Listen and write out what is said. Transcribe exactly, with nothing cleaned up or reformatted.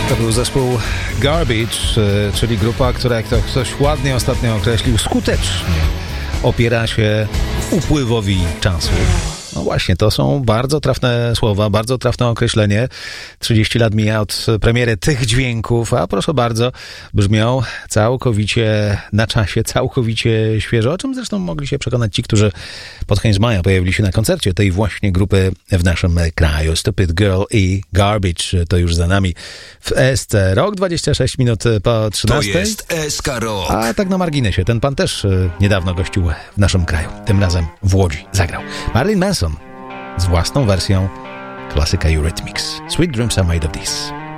To był zespół Garbage, czyli grupa, która, jak to ktoś ładnie ostatnio określił, skutecznie opiera się upływowi czasu. No właśnie, to są bardzo trafne słowa, bardzo trafne określenie. trzydzieści lat mija od premiery tych dźwięków, a proszę bardzo, brzmią całkowicie na czasie, całkowicie świeżo, o czym zresztą mogli się przekonać ci, którzy pod koniec maja pojawili się na koncercie tej właśnie grupy w naszym kraju. Stupid Girl i Garbage to już za nami w S C. Rok dwadzieścia sześć minut po trzynastej. To jest S K Rock. A tak na marginesie, ten pan też niedawno gościł w naszym kraju. Tym razem w Łodzi zagrał. Marilyn Manson z własną wersją klasyka Eurythmics. Sweet Dreams Are Made of This.